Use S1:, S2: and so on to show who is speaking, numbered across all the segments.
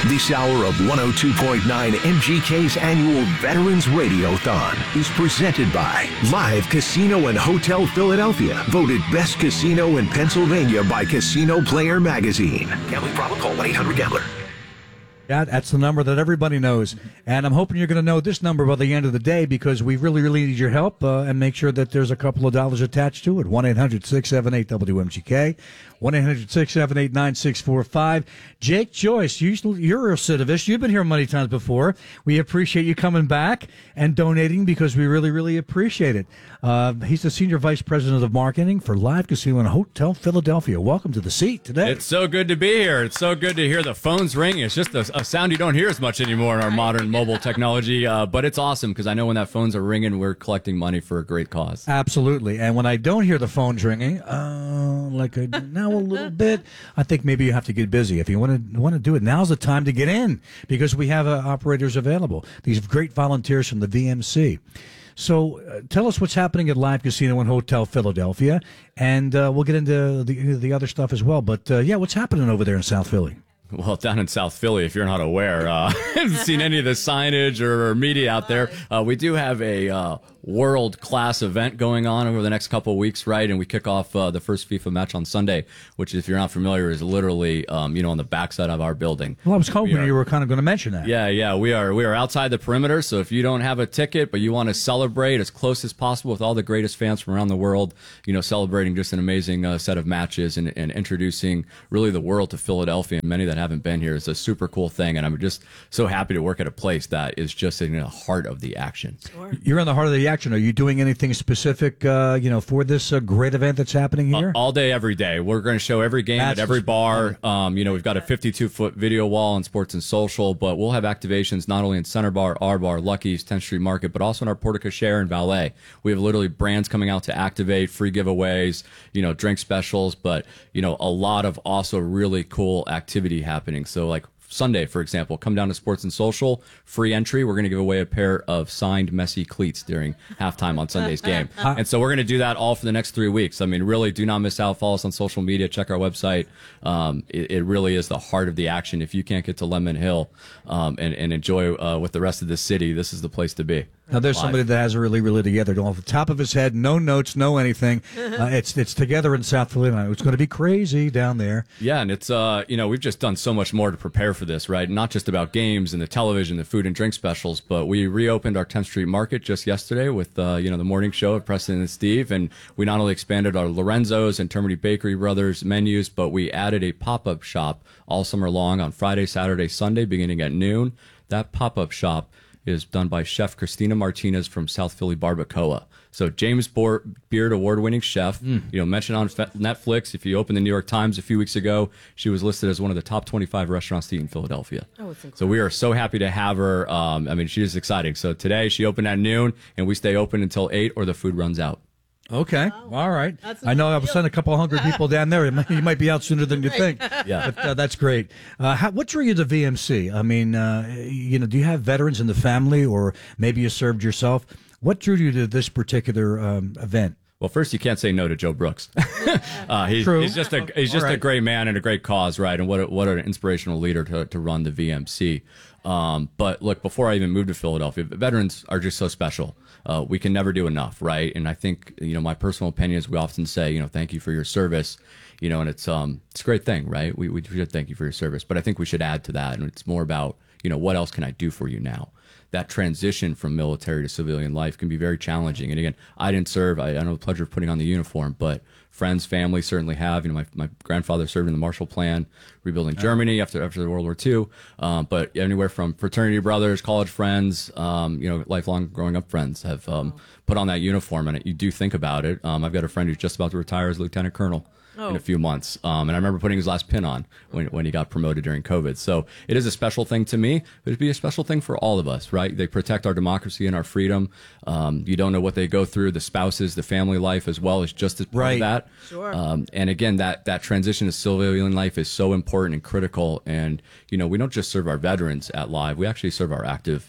S1: This hour of 102.9 MGK's annual Veterans Radiothon is presented by Live Casino and Hotel Philadelphia, voted best casino in Pennsylvania by Casino Player magazine. Gambling problem? Call 1-800-GAMBLER.
S2: Yeah, that's the number that everybody knows. And I'm hoping you're going to know this number by the end of the day because we really, really need your help and make sure that there's a couple of dollars attached to it. 1-800-678-WMGK, 1-800-678-9645. Jake Joyce, you're a recidivist. You've been here many times before. We appreciate you coming back and donating because we really, really appreciate it. He's the Senior Vice President of Marketing for Live Casino and Hotel Philadelphia. Welcome to the seat today.
S3: It's so good to be here. It's so good to hear the phones ring. It's just a sound you don't hear as much anymore in our modern mobile technology, but it's awesome because I know when that phones are ringing, we're collecting money for a great cause.
S2: Absolutely. And when I don't hear the phones ringing, like I do now a little bit, I think maybe you have to get busy. If you want to do it, now's the time to get in because we have operators available. These great volunteers from the VMC. So tell us what's happening at Live Casino and Hotel Philadelphia, and we'll get into the other stuff as well. But, what's happening over there in South Philly?
S3: Well, down in South Philly, if you're not aware, haven't seen any of the signage or media out there. We do have a world-class event going on over the next couple of weeks, right? And we kick off the first FIFA match on Sunday, which, if you're not familiar, is literally, on the backside of our building.
S2: Well, I was hoping you were kind of going to mention that.
S3: Yeah, we are outside the perimeter. So if you don't have a ticket, but you want to celebrate as close as possible with all the greatest fans from around the world, celebrating just an amazing set of matches and introducing really the world to Philadelphia and many that haven't been here is a super cool thing. And I'm just so happy to work at a place that is just in the heart of the action.
S2: Sure. You're in the heart of the action. Are you doing anything specific, for this great event that's happening here?
S3: All day, every day. We're going to show every game at every bar. We've got a 52-foot video wall on Sports and Social, but we'll have activations not only in Center Bar, R Bar, Lucky's, 10th Street Market, but also in our Porte Cochere and Valet. We have literally brands coming out to activate, free giveaways, drink specials, but, a lot of also really cool activity happening. So, like, Sunday, for example, come down to Sports and Social, free entry. We're going to give away a pair of signed Messi cleats during halftime on Sunday's game. And so we're going to do that all for the next 3 weeks. I mean, really do not miss out. Follow us on social media. Check our website. It really is the heart of the action. If you can't get to Lemon Hill and enjoy with the rest of the city, this is the place to be.
S2: Now, there's somebody that has it really, really together. Off the top of his head, no notes, no anything. It's together in South Philly. It's going to be crazy down there.
S3: Yeah, and it's, we've just done so much more to prepare for this, right? Not just about games and the television, the food and drink specials, but we reopened our 10th Street Market just yesterday with, the morning show of Preston and Steve. And we not only expanded our Lorenzo's and Termini Bakery Brothers menus, but we added a pop-up shop all summer long on Friday, Saturday, Sunday, beginning at noon. That pop-up shop is done by Chef Christina Martinez from South Philly Barbacoa. So James Beard award-winning chef, mentioned on Netflix. If you opened the New York Times a few weeks ago, she was listed as one of the top 25 restaurants to eat in Philadelphia.
S4: Oh, it's incredible.
S3: So we are so happy to have her. She is exciting. So today she opened at noon, and we stay open until 8 or the food runs out.
S2: Okay.
S4: Wow.
S2: All right.
S4: I know
S2: I've sent a couple hungry people down there. You might be out sooner than you think.
S3: Yeah.
S2: But, that's great. What drew you to VMC? I mean, do you have veterans in the family or maybe you served yourself? What drew you to this particular event?
S3: Well, first, you can't say no to Joe Brooks.
S2: True.
S3: He's just a great man and a great cause, right? And what an inspirational leader to run the VMC. But look, before I even moved to Philadelphia, veterans are just so special. We can never do enough, right? And I think, my personal opinion is we often say, thank you for your service, and it's a great thing, right? We should thank you for your service, but I think we should add to that. And it's more about, what else can I do for you now? That transition from military to civilian life can be very challenging. And again, I didn't serve. I don't have the pleasure of putting on the uniform, but friends, family certainly have. My grandfather served in the Marshall Plan, rebuilding Germany after World War II. But anywhere from fraternity brothers, college friends, lifelong growing up friends have put on that uniform. And you do think about it. I've got a friend who's just about to retire as lieutenant colonel in a few months. And I remember putting his last pin on when he got promoted during COVID. So it is a special thing to me, but it'd be a special thing for all of us, right? They protect our democracy and our freedom. You don't know what they go through, the spouses, the family life as well is just as part of that.
S4: Sure.
S3: And again, that transition to civilian life is so important and critical. And, we don't just serve our veterans at Live. We actually serve our active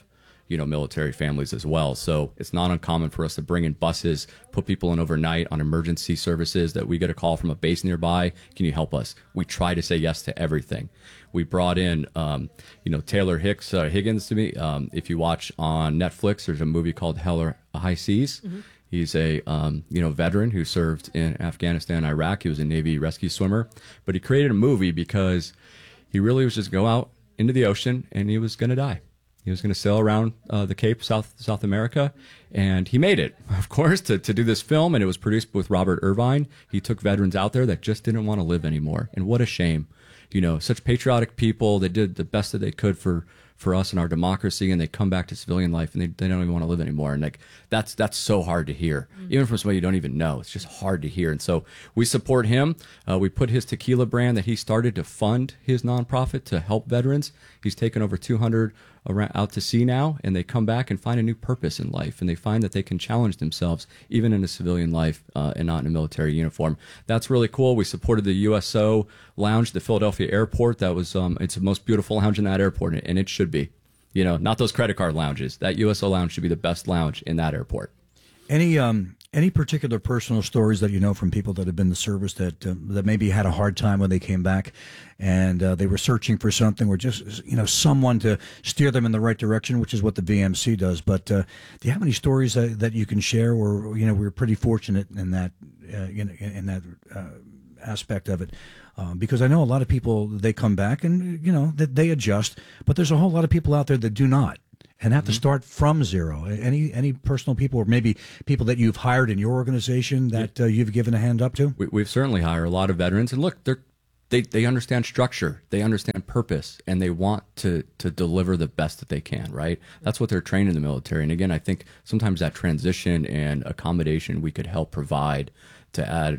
S3: military families as well. So it's not uncommon for us to bring in buses, put people in overnight on emergency services that we get a call from a base nearby. Can you help us? We try to say yes to everything. We brought in, Taylor Higgins to me. If you watch on Netflix, there's a movie called Hell or High Seas. Mm-hmm. He's a, veteran who served in Afghanistan, Iraq. He was a Navy rescue swimmer, but he created a movie because he really was just go out into the ocean and he was going to die. He was going to sail around the Cape, South America, and he made it, of course, to do this film, and it was produced with Robert Irvine. He took veterans out there that just didn't want to live anymore, and what a shame. Such patriotic people, they did the best that they could for us and our democracy, and they come back to civilian life, and they don't even want to live anymore. And that's so hard to hear, even from somebody you don't even know. It's just hard to hear. And so we support him. We put his tequila brand that he started to fund his nonprofit to help veterans. He's taken over 200 out to sea now, and they come back and find a new purpose in life, and they find that they can challenge themselves even in a civilian life and not in a military uniform. That's really cool. We supported the USO lounge, the Philadelphia airport. That was it's the most beautiful lounge in that airport, and it should be. Not those credit card lounges. That USO lounge should be the best lounge in that airport.
S2: Any particular personal stories that you know from people that have been in the service that maybe had a hard time when they came back and they were searching for something, or just someone to steer them in the right direction, which is what the VMC does. But do you have any stories that you can share? Or we're pretty fortunate in that in that aspect of it. Because I know a lot of people, they come back and they adjust, but there's a whole lot of people out there that do not, and have to start from zero. Any personal people, or maybe people that you've hired in your organization that you've given a hand up to?
S3: We've certainly hired a lot of veterans, and look, they understand structure, they understand purpose, and they want to deliver the best that they can, right? That's what they're trained in the military. And again, I think sometimes that transition and accommodation we could help provide to add,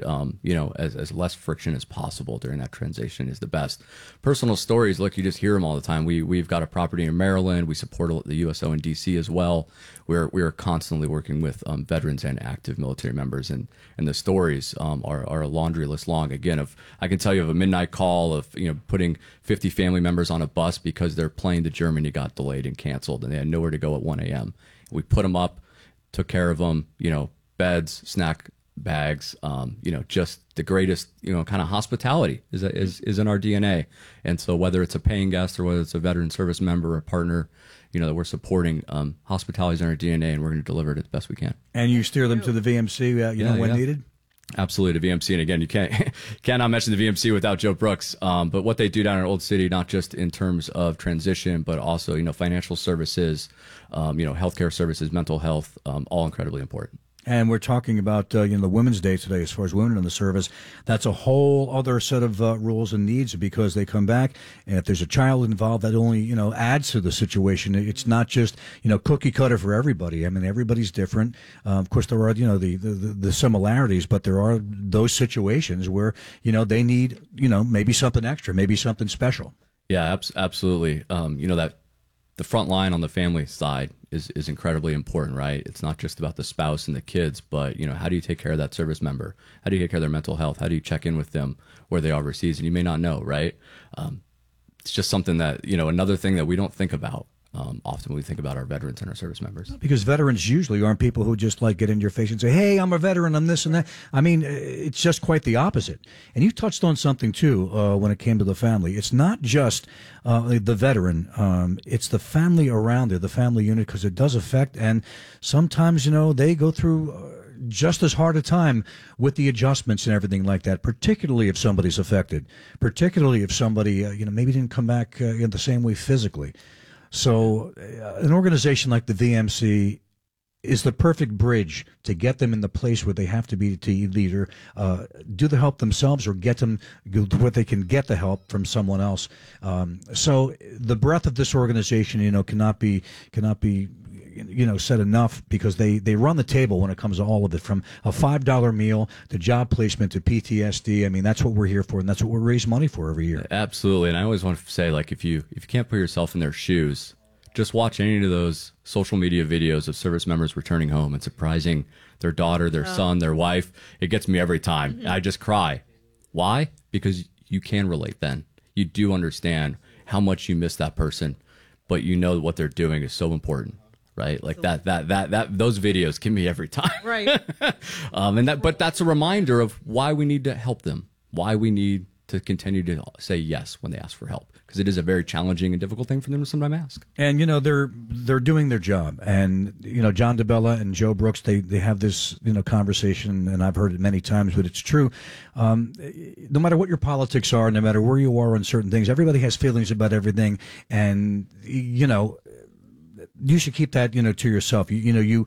S3: as less friction as possible during that transition is the best. Personal stories, look, you just hear them all the time. We've got a property in Maryland. We support the USO in DC as well. We are constantly working with veterans and active military members, and the stories are a laundry list long. Again, I can tell you of a midnight call of putting 50 family members on a bus because their plane to Germany got delayed and canceled, and they had nowhere to go at 1 a.m. We put them up, took care of them, beds, snack bags, just the greatest, kind of hospitality is in our DNA. And so whether it's a paying guest or whether it's a veteran service member or partner, that we're supporting, hospitality is in our DNA, and we're going to deliver it as best we can.
S2: And you steer them to the VMC, when needed?
S3: Absolutely, the VMC. And again, you cannot mention the VMC without Joe Brooks. But what they do down in Old City, not just in terms of transition, but also, financial services, healthcare services, mental health, all incredibly important.
S2: And we're talking about, the Women's Day today as far as women in the service. That's a whole other set of rules and needs, because they come back, and if there's a child involved, that only, adds to the situation. It's not just, cookie cutter for everybody. I mean, everybody's different. Of course, there are, the similarities, but there are those situations where, they need, maybe something extra, maybe something special.
S3: Yeah, absolutely. That the front line on the family side is incredibly important, right? It's not just about the spouse and the kids, but, how do you take care of that service member? How do you take care of their mental health? How do you check in with them where they are overseas? And you may not know, right? It's just something that, another thing that we don't think about often when we think about our veterans and our service members.
S2: Because veterans usually aren't people who just get in your face and say, hey, I'm a veteran, I'm this and that. I mean, it's just quite the opposite. And you touched on something too when it came to the family. It's not just the veteran, it's the family around it, the family unit, because it does affect, and sometimes, they go through just as hard a time with the adjustments and everything like that, particularly if somebody's affected, particularly if somebody, maybe didn't come back in the same way physically. So an organization like the VMC is the perfect bridge to get them in the place where they have to be to either do the help themselves or get them where they can get the help from someone else. So the breadth of this organization, cannot be said enough, because they run the table when it comes to all of it, from a $5 meal to job placement to PTSD. I mean, that's what we're here for, and that's what we raise money for every year.
S3: Absolutely. And I always want to say, if you can't put yourself in their shoes, just watch any of those social media videos of service members returning home and surprising their daughter, their son, their wife. It gets me every time. I just cry. Why? Because you can relate then. You do understand how much you miss that person, but what they're doing is so important. right? Like that those videos kill me every time.
S4: Right.
S3: But that's a reminder of why we need to help them, why we need to continue to say yes when they ask for help, because it is a very challenging and difficult thing for them to sometimes ask.
S2: And they're doing their job, and John DeBella and Joe Brooks, they have this conversation, and I've heard it many times, but it's true. No matter what your politics are, no matter where you are on certain things, everybody has feelings about everything, and you should keep that to yourself. You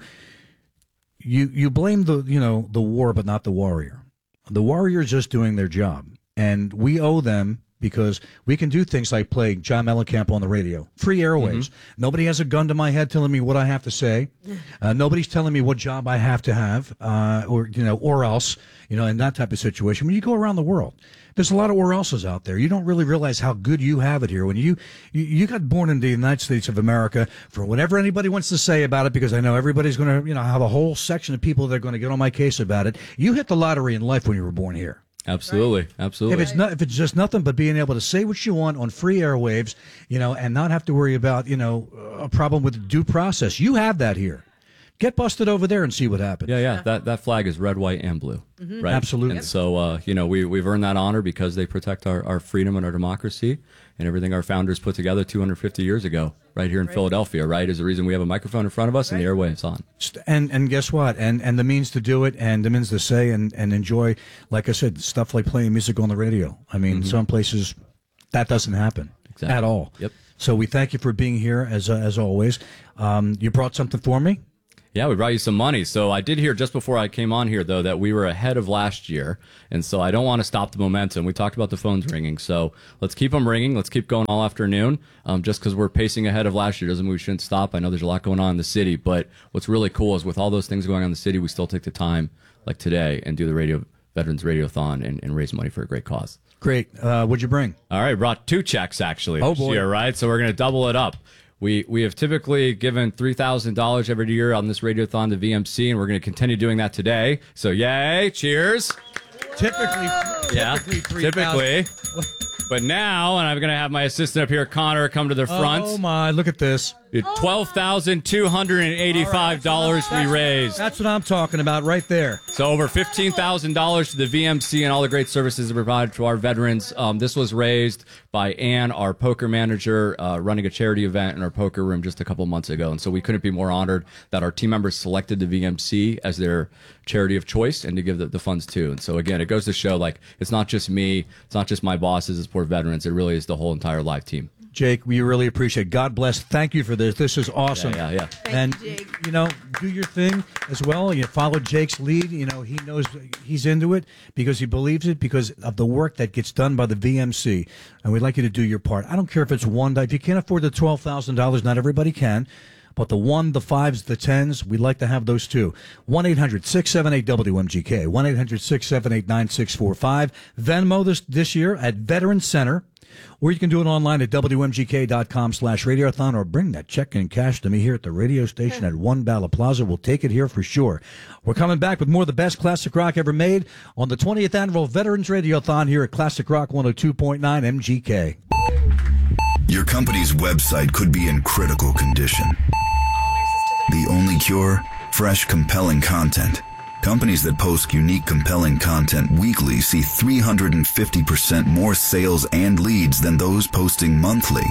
S2: blame the war, but not the warrior. The warrior is just doing their job. And we owe them, because we can do things like play John Mellencamp on the radio. Free airwaves. Mm-hmm. Nobody has a gun to my head telling me what I have to say. Nobody's telling me what job I have to have, or else, in that type of situation. When you go around the world, there's a lot of or else's out there. You don't really realize how good you have it here. When you got born in the United States of America, for whatever anybody wants to say about it, because I know everybody's going to, have a whole section of people that are going to get on my case about it. You hit the lottery in life when you were born here.
S3: Absolutely, right. Absolutely.
S2: If it's just nothing but being able to say what you want on free airwaves, and not have to worry about a problem with due process, you have that here. Get busted over there and see what happens.
S3: Yeah. That flag is red, white, and blue. Mm-hmm. Right.
S2: Absolutely.
S3: And so we've earned that honor because they protect our freedom and our democracy and everything our founders put together 250 years ago, right here in Philadelphia. Right, is the reason we have a microphone in front of us and the airwaves on.
S2: And guess what? And the means to do it, and the means to say and enjoy, like I said, stuff like playing music on the radio. I mean, some places that doesn't happen at all.
S3: Yep.
S2: So we thank you for being here as always. You brought something for me.
S3: Yeah, we brought you some money. So I did hear just before I came on here, though, that we were ahead of last year. And so I don't want to stop the momentum. We talked about the phones ringing. So let's keep them ringing. Let's keep going all afternoon. Just because we're pacing ahead of last year doesn't mean we shouldn't stop. I know there's a lot going on in the city. But what's really cool is with all those things going on in the city, we still take the time, like today, and do the Veterans Radiothon and raise money for a great cause.
S2: Great. What'd you bring?
S3: All right, brought 2 checks, actually,
S2: this
S3: year, right? So we're going to double it up. We have typically given $3,000 every year on this Radiothon to VMC, and we're going to continue doing that today. So, yay, cheers.
S2: Typically.
S3: But now, and I'm going to have my assistant up here, Connor, come to the front.
S2: Oh, my, look at this.
S3: $12,285 we raised.
S2: That's what I'm talking about right there.
S3: So over $15,000 to the VMC and all the great services that provide to our veterans. This was raised by Ann, our poker manager, running a charity event in our poker room just a couple months ago. And so we couldn't be more honored that our team members selected the VMC as their charity of choice and to give the funds to. And so again, it goes to show, like, it's not just me, it's not just my bosses, it's poor veterans. It really is the whole entire live team.
S2: Jake, we really appreciate it. God bless. Thank you for this. This is awesome.
S3: Yeah.
S2: And, do your thing as well. You follow Jake's lead. He knows he's into it because he believes it, because of the work that gets done by the VMC. And we'd like you to do your part. I don't care if it's one. If you can't afford the $12,000, not everybody can. But the 1, the 5s, the 10s, we'd like to have those too. 1-800-678-WMGK. 1-800-678-9645. Venmo this year at Veterans Center. Or you can do it online at WMGK.com/radiothon, or bring that check in cash to me here at the radio station at One Bala Plaza. We'll take it here for sure. We're coming back with more of the best classic rock ever made on the 20th annual Veterans Radiothon here at Classic Rock 102.9 MGK.
S5: Your company's website could be in critical condition. The only cure? Fresh, compelling content. Companies that post unique, compelling content weekly see 350% more sales and leads than those posting monthly.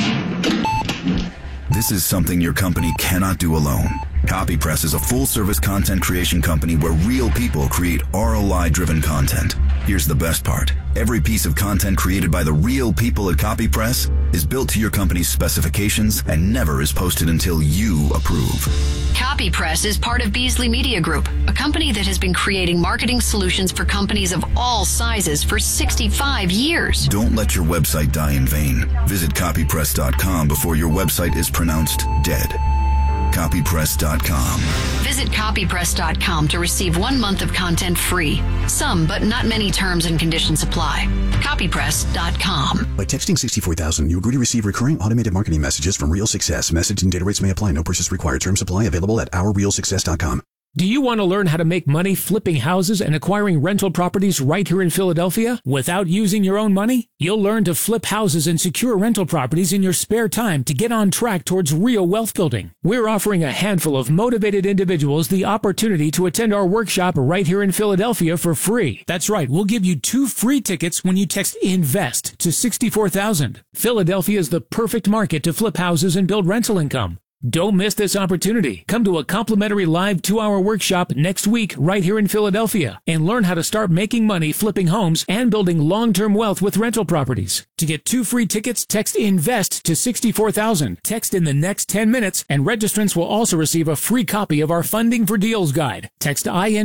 S5: This is something your company cannot do alone. CopyPress is a full-service content creation company where real people create ROI-driven content. Here's the best part. Every piece of content created by the real people at CopyPress is built to your company's specifications and never is posted until you approve.
S6: CopyPress is part of Beasley Media Group, a company that has been creating marketing solutions for companies of all sizes for 65 years.
S5: Don't let your website die in vain. Visit copypress.com before your website is pronounced dead. Copypress.com.
S6: Visit copypress.com to receive 1 month of content free. Some, but not many terms and conditions apply. Copypress.com.
S7: By texting 64,000, you agree to receive recurring automated marketing messages from Real Success. Message and data rates may apply. No purchase required. Terms apply. Available at ourrealsuccess.com.
S4: Do you want to learn how to make money flipping houses and acquiring rental properties right here in Philadelphia without using your own money? You'll learn to flip houses and secure rental properties in your spare time to get on track towards real wealth building. We're offering a handful of motivated individuals the opportunity to attend our workshop right here in Philadelphia for free. That's right, we'll give you 2 free tickets when you text INVEST to 64,000. Philadelphia is the perfect market to flip houses and build rental income. Don't miss this opportunity. Come to a complimentary live 2-hour workshop next week right here in Philadelphia and learn how to start making money flipping homes and building long-term wealth with rental properties. To get 2 free tickets, text INVEST to 64,000. Text in the next 10 minutes and registrants will also receive a free copy of our Funding for Deals guide. Text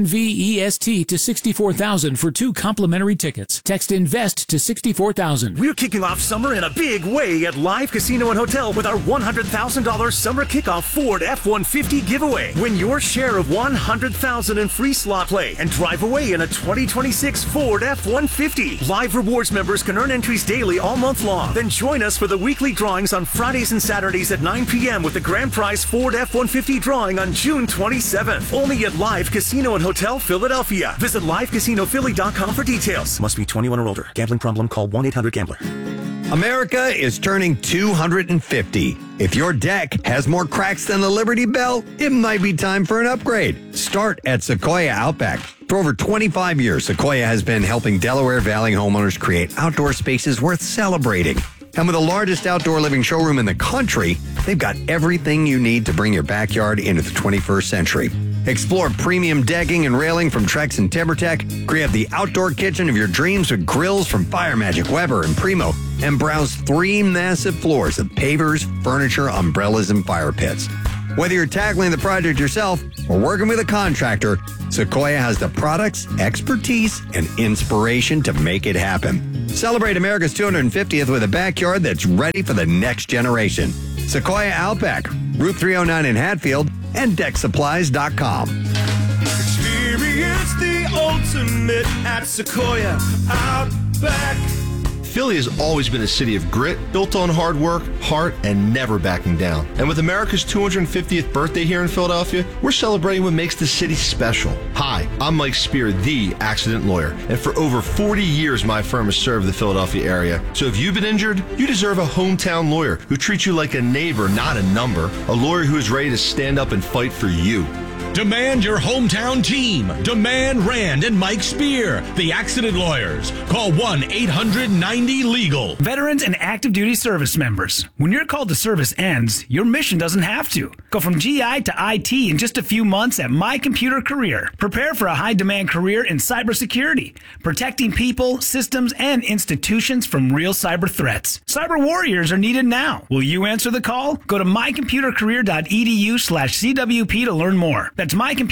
S4: INVEST to 64,000 for 2 complimentary tickets. Text INVEST to 64,000.
S8: We're kicking off summer in a big way at Live Casino and Hotel with our $100,000 summer kickoff Ford F-150 giveaway. Win your share of $100,000 in free slot play and drive away in a 2026 Ford F-150. Live Rewards members can earn entries daily all month long. Then join us for the weekly drawings on Fridays and Saturdays at 9 p.m. with the grand prize Ford F-150 drawing on June 27th. Only at Live Casino and Hotel Philadelphia. Visit livecasinophilly.com for details. Must be 21 or older. Gambling problem? Call 1-800-GAMBLER.
S9: America is turning 250. If your deck has more cracks than the Liberty Bell, it might be time for an upgrade. Start at Sequoia Outback. For over 25 years, Sequoia has been helping Delaware Valley homeowners create outdoor spaces worth celebrating. And with the largest outdoor living showroom in the country, they've got everything you need to bring your backyard into the 21st century. Explore premium decking and railing from Trex and TimberTech. Create the outdoor kitchen of your dreams with grills from Fire Magic, Weber, and Primo. And browse 3 massive floors of pavers, furniture, umbrellas, and fire pits. Whether you're tackling the project yourself or working with a contractor, Sequoia has the products, expertise, and inspiration to make it happen. Celebrate America's 250th with a backyard that's ready for the next generation. Sequoia Outback, Route 309 in Hatfield, and DeckSupplies.com.
S8: Experience the ultimate at Sequoia Outback.
S10: Philly has always been a city of grit, built on hard work, heart, and never backing down. And with America's 250th birthday here in Philadelphia, we're celebrating what makes the city special. Hi, I'm Mike Spear, the accident lawyer. And for over 40 years, my firm has served the Philadelphia area. So if you've been injured, you deserve a hometown lawyer who treats you like a neighbor, not a number. A lawyer who is ready to stand up and fight for you.
S11: Demand your hometown team. Demand Rand and Mike Spear, the accident lawyers. Call 1-800-90-LEGAL.
S12: Veterans and active duty service members. When your call to service ends, your mission doesn't have to. Go from GI to IT in just a few months at My Computer Career. Prepare for a high-demand career in cybersecurity, protecting people, systems, and institutions from real cyber threats. Cyber warriors are needed now. Will you answer the call? Go to mycomputercareer.edu/CWP to learn more. That's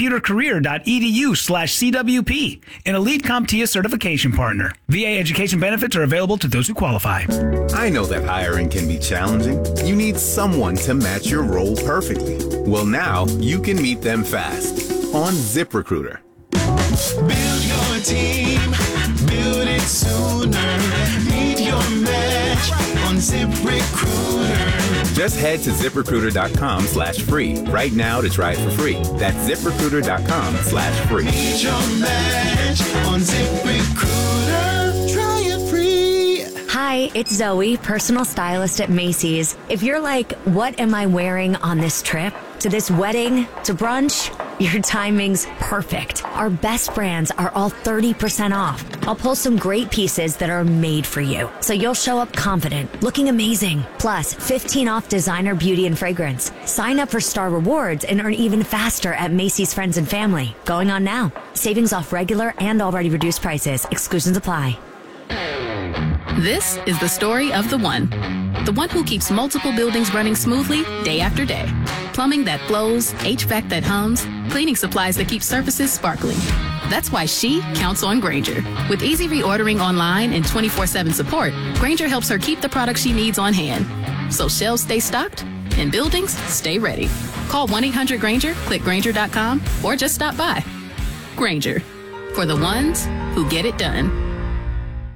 S12: mycomputercareer.edu/CWP, an Elite CompTIA certification partner. VA education benefits are available to those who qualify.
S13: I know that hiring can be challenging. You need someone to match your role perfectly. Well, now you can meet them fast on ZipRecruiter.
S14: Build your team, build it sooner. Meet your match on ZipRecruiter.
S13: Just head to ZipRecruiter.com/free right now to try it for free. That's ZipRecruiter.com/free.
S14: Meet your match on ZipRecruiter. Try it free.
S15: Hi, it's Zoe, personal stylist at Macy's. If you're like, what am I wearing on this trip? To this wedding? To brunch? Your timing's perfect. Our best brands are all 30% off. I'll pull some great pieces that are made for you, so you'll show up confident, looking amazing. Plus, 15 off designer beauty and fragrance. Sign up for Star Rewards and earn even faster at Macy's Friends and Family. Going on now. Savings off regular and already reduced prices. Exclusions apply.
S16: This is the story of the one who keeps multiple buildings running smoothly day after day. Plumbing that flows, HVAC that hums, cleaning supplies that keep surfaces sparkling. That's why she counts on Grainger. With easy reordering online and 24/7 support, Grainger helps her keep the products she needs on hand. So shelves stay stocked and buildings stay ready. Call 1-800-GRAINGER, click Grainger.com, or just stop by. Grainger, for the ones who get it done.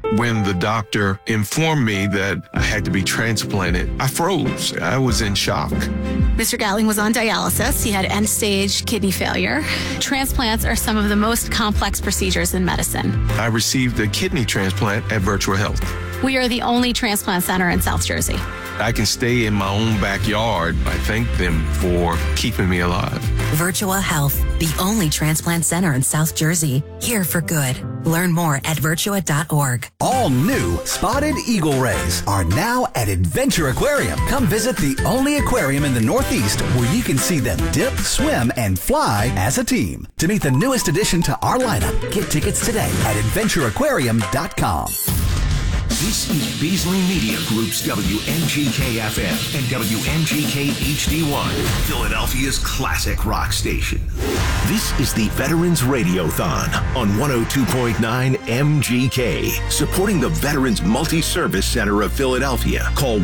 S17: When the doctor informed me that I had to be transplanted, I froze. I was in shock.
S16: Mr. Gatling was on dialysis. He had end-stage kidney failure. Transplants are some of the most complex procedures in medicine.
S17: I received a kidney transplant at Virtual Health.
S16: We are the only transplant center in South Jersey.
S17: I can stay in my own backyard. I thank them for keeping me alive.
S18: Virtual Health, the only transplant center in South Jersey. Here for good. Learn more at virtua.org.
S19: All new spotted eagle rays are now at Adventure Aquarium. Come visit the only aquarium in the Northeast where you can see them dip, swim, and fly as a team. To meet the newest addition to our lineup, get tickets today at adventureaquarium.com.
S1: This is Beasley Media Group's WMGK-FM and WMGK-HD1, Philadelphia's classic rock station. This is the Veterans Radiothon on 102.9 MGK, supporting the Veterans Multi-Service Center of Philadelphia. Call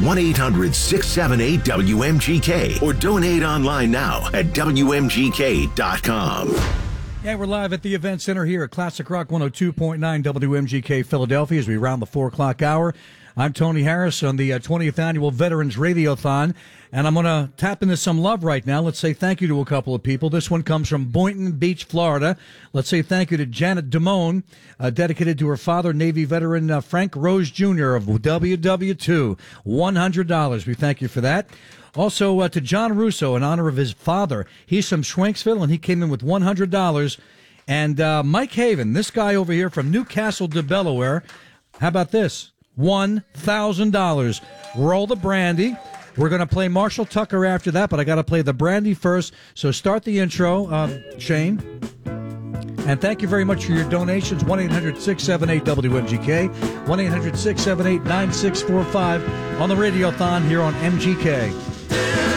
S1: 1-800-678-WMGK or donate online now at WMGK.com.
S2: Yeah, we're live at the event center here at Classic Rock 102.9 WMGK Philadelphia as we round the 4 o'clock hour. I'm Tony Harris on the 20th Annual Veterans Radiothon, and I'm going to tap into some love right now. Let's say thank you to a couple of people. This one comes from Boynton Beach, Florida. Let's say thank you to Janet Damone, dedicated to her father, Navy veteran Frank Rose Jr. of WW2. $100. We thank you for that. Also, to John Russo, in honor of his father. He's from Schwenksville, and he came in with $100. And Mike Haven, this guy over here from Newcastle to Delaware, how about this? $1,000. Roll the brandy. We're going to play Marshall Tucker after that, but I got to play the brandy first. So start the intro, Shane. And thank you very much for your donations. 1-800-678-WMGK, 1-800-678-9645 on the Radiothon here on MGK.